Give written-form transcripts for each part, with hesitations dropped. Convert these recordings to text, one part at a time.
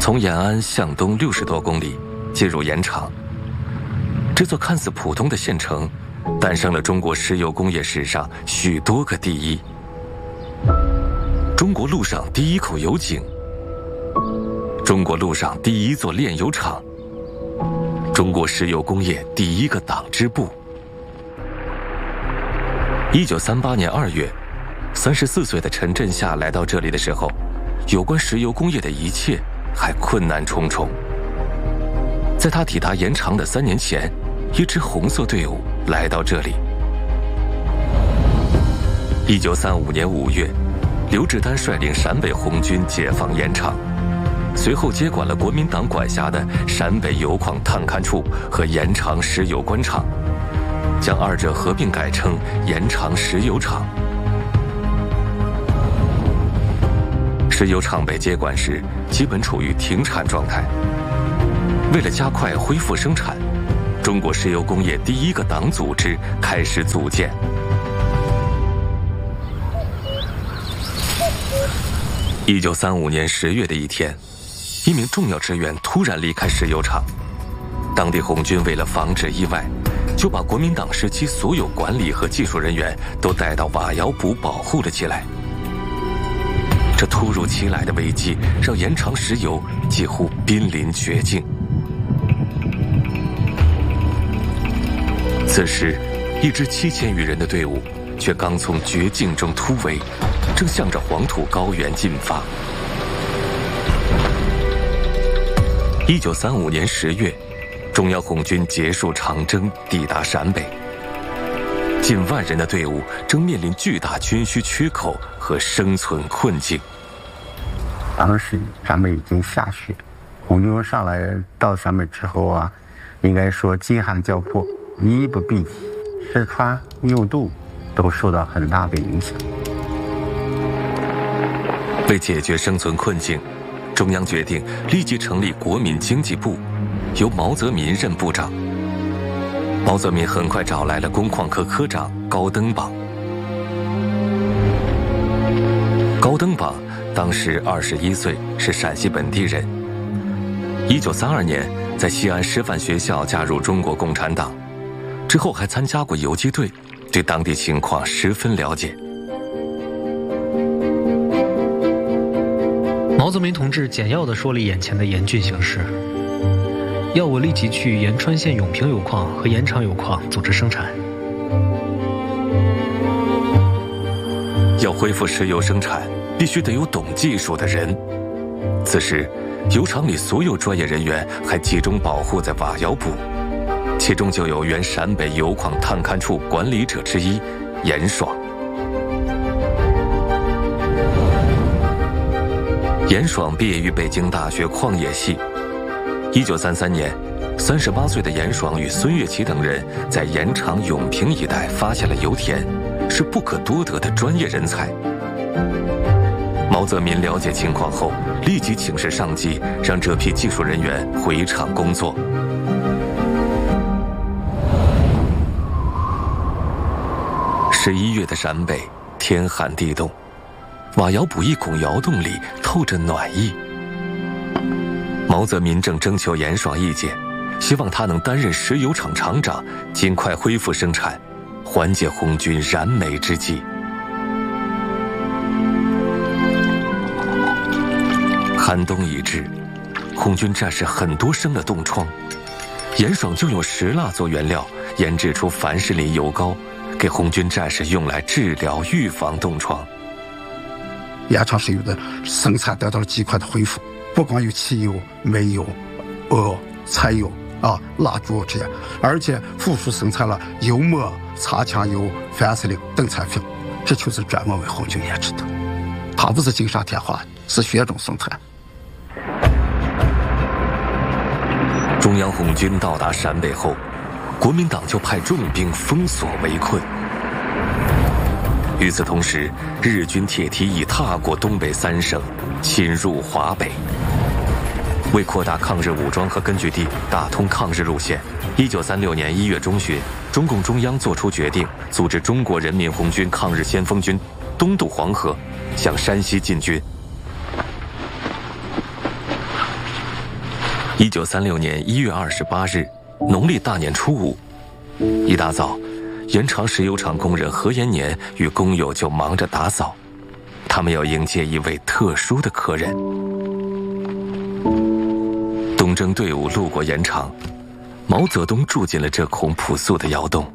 从延安向东60多公里，进入盐场。这座看似普通的县城，诞生了中国石油工业史上许多个第一：中国陆上第一口油井，中国陆上第一座炼油厂，中国石油工业第一个党支部。1938年2月，34岁的陈振夏来到这里的时候，有关石油工业的一切还困难重重。在他抵达盐场的3年前，一支红色队伍来到这里。1935年5月，刘志丹率领陕北红军解放盐场，随后接管了国民党管辖的陕北油矿探勘处和盐场石油官场，将二者合并改称盐场石油厂。石油厂被接管时，基本处于停产状态。为了加快恢复生产，中国石油工业第一个党组织开始组建。1935年10月的一天，一名重要职员突然离开石油厂，当地红军为了防止意外，就把国民党时期所有管理和技术人员都带到瓦窑堡保护了起来。这突如其来的危机让盐场石油几乎濒临绝境。此时，一支7000余人的队伍却刚从绝境中突围，正向着黄土高原进发。1935年10月，中央红军结束长征，抵达陕北。近万人的队伍正面临巨大军需缺口和生存困境。 当时陕北已经下雪，红军上来到陕北之后啊，应该说饥寒交迫，衣不蔽体，吃穿用度都受到很大的影响。 为解决生存困境，中央决定立即成立国民经济部，由毛泽民任部长。毛泽民很快找来了工矿科科长高登榜。高登榜当时21岁，是陕西本地人。1932年在西安师范学校加入中国共产党，之后还参加过游击队，对当地情况十分了解。 毛泽民同志简要地说了眼前的严峻形势，要我立即去延川县永平油矿和盐场油矿组织生产。 要恢复石油生产，必须得有懂技术的人。此时，油厂里所有专业人员还集中保护在瓦窑堡，其中就有原陕北油矿探勘处管理者之一严爽。严爽毕业于北京大学矿业系。1933年，38岁的严爽与孙岳奇等人在盐场永平一带发现了油田，是不可多得的专业人才。毛泽民了解情况后，立即请示上级，让这批技术人员回厂工作。11月的陕北，天寒地冻，瓦窑堡一孔窑洞里透着暖意。毛泽民正征求严爽意见，希望他能担任石油厂厂长，尽快恢复生产，缓解红军燃眉之急。寒冬已至，红军战士很多生了冻疮，严爽就用石蜡做原料，研制出凡士林油膏，给红军战士用来治疗预防冻疮。 盐场石油的生产得到了极快的恢复，不光有汽油、煤油、柴油蜡烛这些，而且复苏生产了油墨、擦枪油、凡士林等产品，这就是专门为红军研制的。它不是锦上添花，是雪中送炭。 中央红军到达陕北后，国民党就派重兵封锁围困。与此同时，日军铁蹄已踏过东北3省，侵入华北。为扩大抗日武装和根据地，打通抗日路线，1936年1月中旬，中共中央作出决定，组织中国人民红军抗日先锋军东渡黄河，向山西进军。 1936年1月28日，农历大年初五，一大早，延长石油厂工人何延年与工友就忙着打扫，他们要迎接一位特殊的客人。东征队伍路过盐场，毛泽东住进了这孔朴素的窑洞。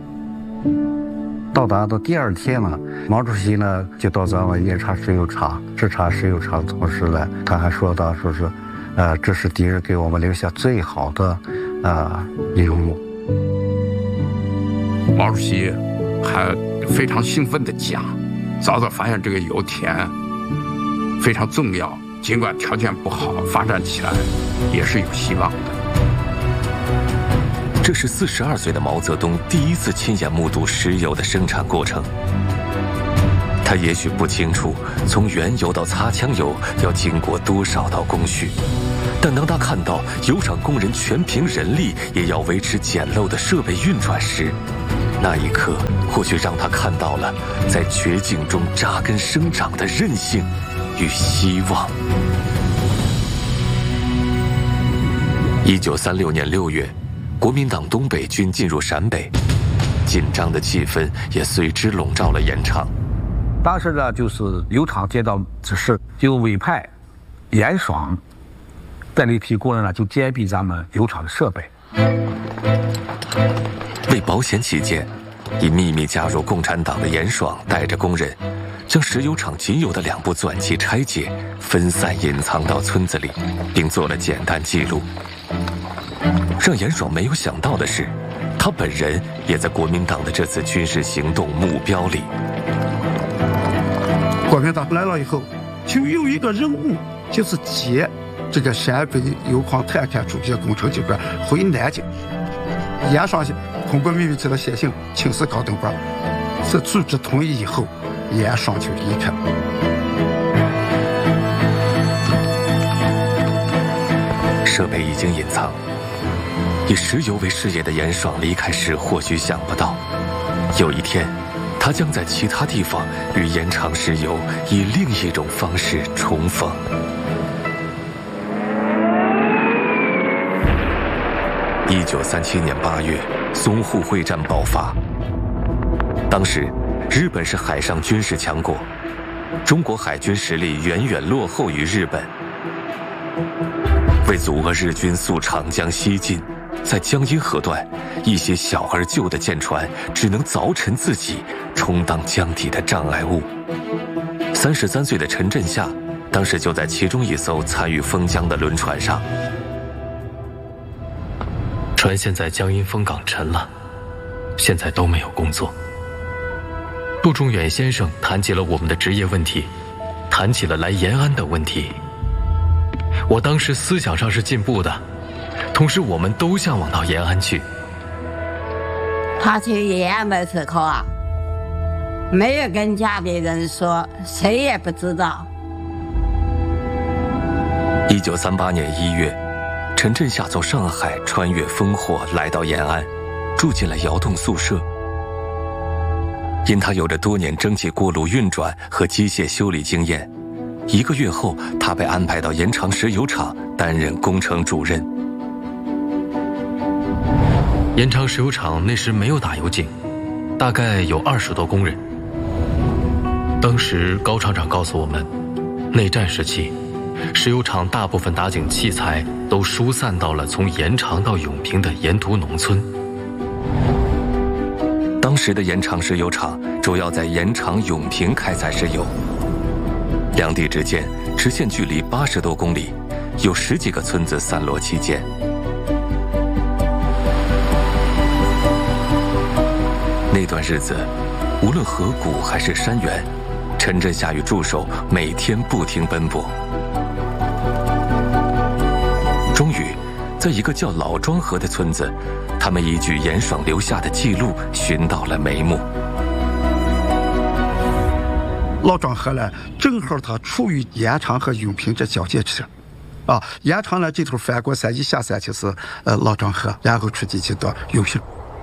到达的第二天呢，毛主席呢就到咱们盐场石油厂视察石油厂，同时呢，他还说到说是，这是敌人给我们留下最好的遗物。 毛主席还非常兴奋地讲，早早发现这个油田非常重要，尽管条件不好，发展起来也是有希望的。 这是42岁的毛泽东第一次亲眼目睹石油的生产过程。他也许不清楚从原油到擦枪油要经过多少道工序，但当他看到油厂工人全凭人力也要维持简陋的设备运转时，那一刻或许让他看到了在绝境中扎根生长的韧性与希望。1936年6月，国民党东北军进入陕北，紧张的气氛也随之笼罩了盐场。 当时呢，就是油厂接到指示，就委派严爽带了一批工人呢，就监闭咱们油厂的设备。 为保险起见，已秘密加入共产党的严爽带着工人，将石油厂仅有的2部钻机拆解，分散隐藏到村子里，并做了简单记录。让严爽没有想到的是，他本人也在国民党的这次军事行动目标里。 国民党来了以后，就有一个任务，就是接这个陕北油矿探勘铸铁工程这边回南京。严爽通过秘密给他写信请示高登班，是组织同意以后，严爽就离开。 设备已经隐藏，以石油为事业的严爽离开时或许想不到，有一天他将在其他地方与盐场石油以另一种方式重逢。1937年8月，淞沪会战爆发。当时，日本是海上军事强国，中国海军实力远远落后于日本。为阻遏日军溯长江西进，在江阴河段，一些小而旧的舰船只能凿沉自己，充当江底的障碍物。33岁的陈震夏，当时就在其中一艘参与封江的轮船上。 船现在江阴风港沉了，现在都没有工作。陆中远先生谈起了我们的职业问题，谈起了来延安的问题。我当时思想上是进步的，同时我们都向往到延安去。 他去延安的时候啊，没有跟家里人说，谁也不知道。 1938年1月，陈震夏从上海穿越烽火来到延安，住进了窑洞宿舍。因他有着多年蒸汽锅炉运转和机械修理经验，1个月后，他被安排到盐场石油厂担任工程主任。 盐场石油厂那时没有打油井，大概有20多工人。当时高厂长告诉我们，内战时期，石油厂大部分打井器材都疏散到了从盐场到永平的沿途农村。 当时的盐场石油厂主要在盐场永平开采石油，两地之间直线距离80多公里，有10几个村子散落其间。那段日子，无论河谷还是山原，陈震夏与助手每天不停奔波。终于，在一个叫老庄河的村子，他们依据严爽留下的记录寻到了眉目。 老庄河呢，正好它处于盐场和永平这交界之上，盐场呢这头翻过山一下山就是老庄河，然后出去就到永平。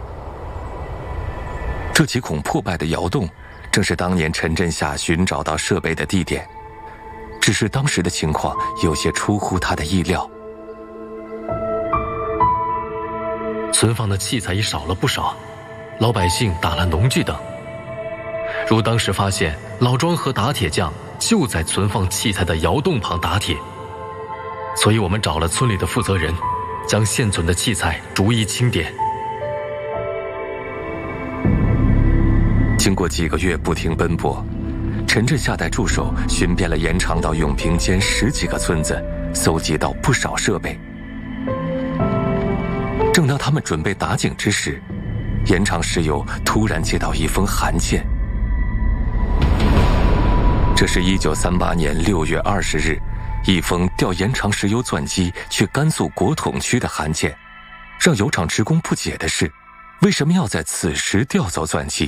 这几孔破败的窑洞，正是当年陈震夏寻找到设备的地点，只是当时的情况有些出乎他的意料。 存放的器材已少了不少，老百姓打了农具等。如当时发现老庄和打铁匠就在存放器材的窑洞旁打铁，所以我们找了村里的负责人，将现存的器材逐一清点。 经过几个月不停奔波，陈震下带助手寻遍了延长到永平间10几个村子，搜集到不少设备。正当他们准备打井之时，延长石油突然接到一封函件。这是1938年6月20日，一封调延长石油钻机去甘肃国统区的函件。让油厂职工不解的是，为什么要在此时调走钻机？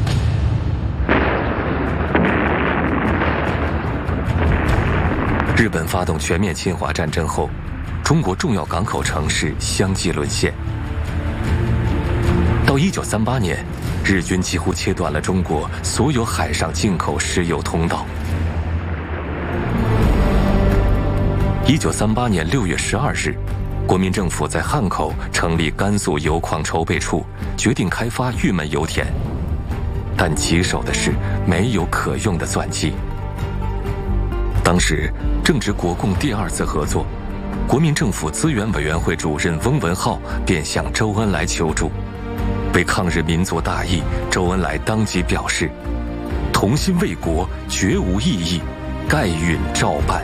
日本发动全面侵华战争后，中国重要港口城市相继沦陷。到1938年，日军几乎切断了中国所有海上进口石油通道。1938年6月12日，国民政府在汉口成立甘肃油矿筹备处，决定开发玉门油田，但棘手的是没有可用的钻机。当时正值国共第2次合作，国民政府资源委员会主任翁文灏便向周恩来求助。为抗日民族大义，周恩来当即表示：“同心为国，绝无异议，盖允照办。”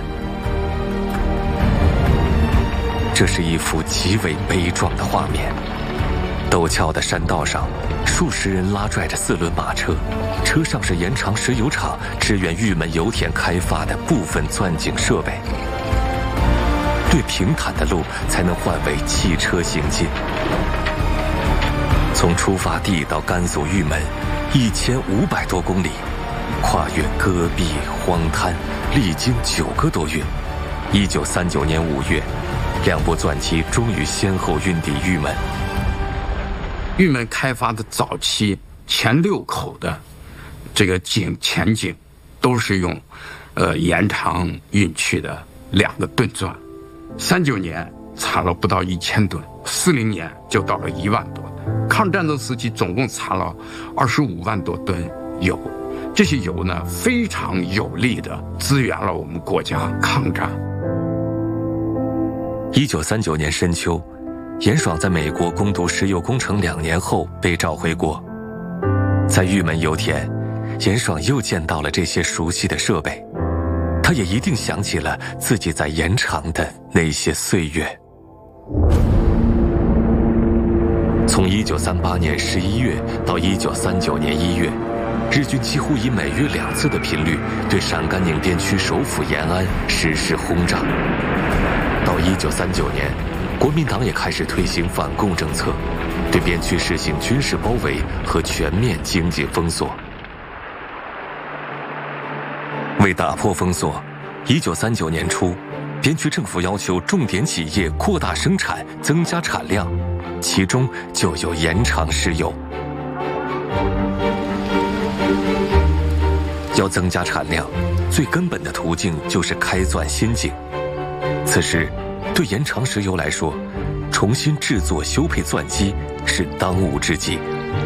这是一幅极为悲壮的画面。陡峭的山道上，数十人拉拽着4轮马车，车上是延长石油厂支援玉门油田开发的部分钻井设备。越平坦的路才能换为汽车行进。从出发地到甘肃玉门，1500多公里，跨越戈壁荒滩，历经9个多月。1939年5月，2部钻机终于先后运抵玉门。 玉门开发的早期，前6口的这个前井，都是用延长运去的2个吨钻。39年产了不到1000吨，40年就到了1万多。抗战争时期总共产了25万多吨油，这些油呢非常有力的支援了我们国家抗战。 1939年深秋，严爽在美国攻读石油工程2年后被召回国。在玉门油田，严爽又见到了这些熟悉的设备，他也一定想起了自己在延长的那些岁月。从1938年11月到1939年1月，日军几乎以每月2次的频率对陕甘宁边区首府延安实施轰炸。到1939年，国民党也开始推行反共政策，对边区实行军事包围和全面经济封锁。为打破封锁，1939年初，边区政府要求重点企业扩大生产，增加产量，其中就有延长石油。要增加产量，最根本的途径就是开钻新井。此时，对延长石油来说，重新制作修配钻机是当务之急。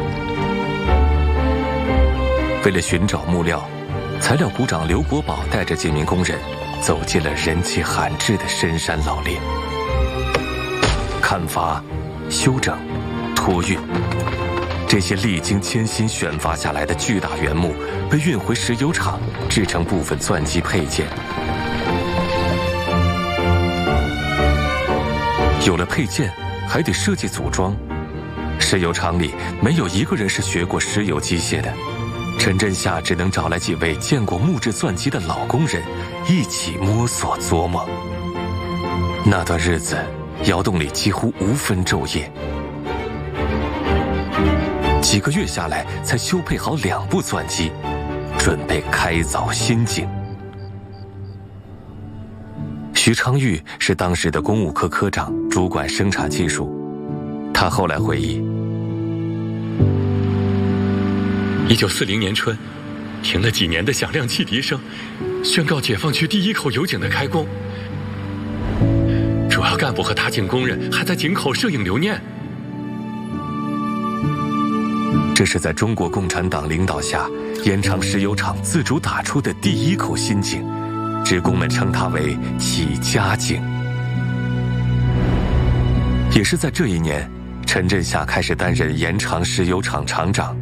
为了寻找木料，材料股长刘国宝带着几名工人走进了人迹罕至的深山老林，砍伐、修整、托运，这些历经艰辛选伐下来的巨大原木被运回石油厂，制成部分钻机配件。有了配件，还得设计组装。石油厂里没有一个人是学过石油机械的，陈震夏只能找来几位见过木质钻机的老工人，一起摸索琢磨。那段日子，窑洞里几乎无分昼夜，几个月下来才修配好2部钻机，准备开凿新井。徐昌玉是当时的公务科科长，主管生产技术。他后来回忆 ，1940年春，停了几年的响亮汽笛声，宣告解放区第1口油井的开工。主要干部和打井工人还在井口摄影留念。 这是在中国共产党领导下，延长石油厂自主打出的第一口新井，职工们称它为起家井。也是在这一年，陈振霞开始担任延长石油厂厂长。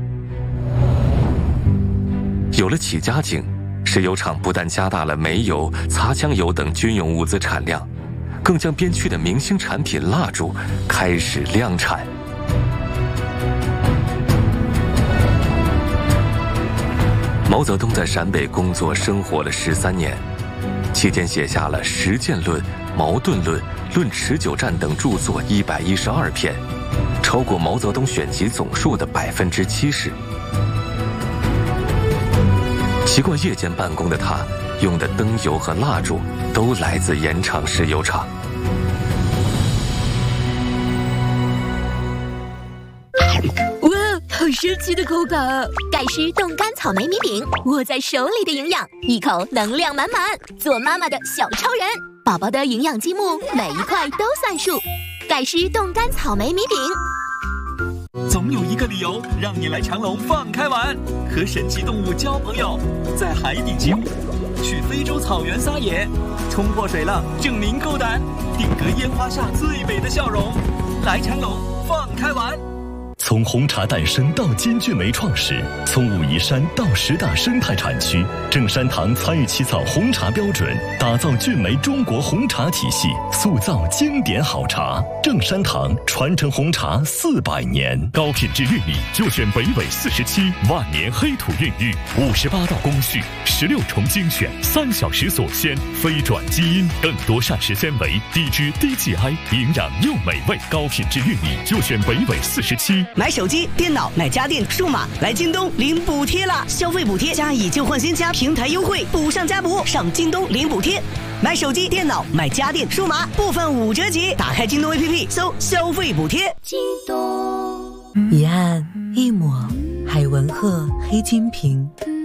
有了起家井，石油厂不但加大了煤油、擦枪油等军用物资产量，更将边区的明星产品蜡烛开始量产。毛泽东在陕北工作生活了13年，期间写下了《实践论》《矛盾论》《论持久战》等著作112篇，超过毛泽东选集总数的70%。习惯夜间办公的他，用的灯油和蜡烛都来自延长石油厂。 哇，好神奇的口感！ 盖诗冻干草莓米饼，握在手里的营养，一口能量满满，做妈妈的小超人。宝宝的营养积木，每一块都算数。盖诗冻干草莓米饼。 总有一个理由让你来长隆放开玩，和神奇动物交朋友，在海底起舞，去非洲草原撒野，冲破水浪证明够胆，定格烟花下最美的笑容。来长隆放开玩。 从红茶诞生到金骏眉创始，从武夷山到10大生态产区，正山堂参与起草红茶标准，打造骏眉中国红茶体系，塑造经典好茶。正山堂传承红茶400年，高品质玉米就选北纬47万年黑土孕育，58道工序，16重精选，3小时锁鲜，非转基因，更多膳食纤维，低脂低 GI， 营养又美味。高品质玉米就选北纬47。 买手机、电脑、买家电、数码，来京东领补贴啦！消费补贴加以旧换新加平台优惠，补上加补，上京东领补贴。买手机、电脑、买家电、数码，部分5折起。打开京东 APP， 搜消费补贴。 京东。 一按一抹，海文鹤黑金瓶，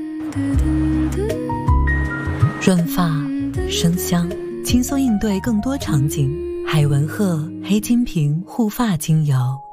润发生香，轻松应对更多场景。海文鹤黑金瓶护发精油。